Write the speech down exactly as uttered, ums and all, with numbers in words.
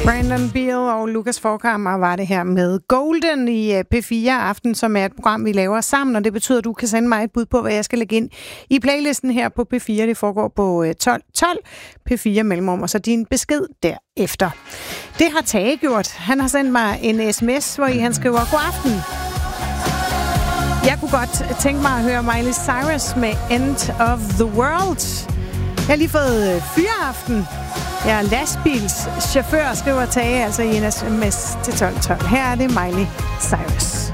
Brandon Beal og Lukas Forchhammer var det her med Golden i P fire Aften, som er et program, vi laver sammen, og det betyder, at du kan sende mig et bud på, hvad jeg skal lægge ind i playlisten her på P fire. Det foregår på tolv tolv P fire mellemrum, og så din besked derefter. Det har Tage gjort. Han har sendt mig en sms, hvor i han skriver, god aften. Jeg kunne godt tænke mig at høre Miley Cyrus med End of the World. Jeg har lige fået fyreaften. Jeg er lastbilschauffør, skriver Tage, altså i en sms til tolv tolv. Her er det Miley Cyrus.